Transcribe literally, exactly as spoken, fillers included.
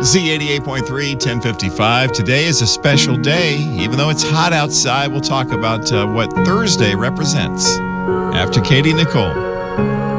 Z eighty-eight point three, ten fifty-five. Today is a special day. Even though it's hot outside, we'll talk about uh, what Thursday represents after Katie Nicole.